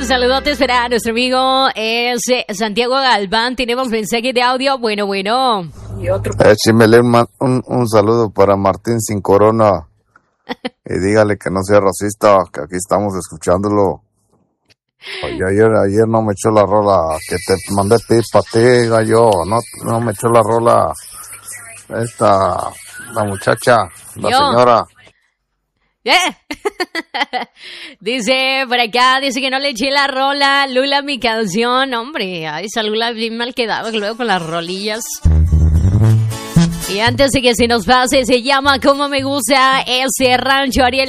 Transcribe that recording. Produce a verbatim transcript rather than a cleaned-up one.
saludotes para nuestro amigo es eh, Santiago Galván. Tenemos mensaje de audio. Bueno, bueno. Y otro. Échemele un, un, un saludo para Martín Sin Corona. Y dígale que no sea racista, que aquí estamos escuchándolo. Oye, ayer, ayer no me echó la rola que te mandé pipa, te gallo. No, no me echó la rola esta, la muchacha, la Yo. señora. Yeah. Dice por acá, dice que no le eché la rola, Lula, mi canción. Hombre, ay, esa Lula bien mal quedaba luego con las rolillas. Y antes de que se nos pase, se llama Como Me Gusta ese rancho, Ariel.